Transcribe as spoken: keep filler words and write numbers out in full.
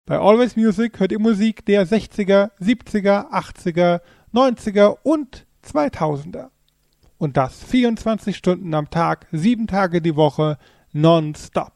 Bei Always Music hört ihr Musik der sechziger, siebziger, achtziger, neunziger und zweitausender. Und das vierundzwanzig Stunden am Tag, sieben Tage die Woche, nonstop.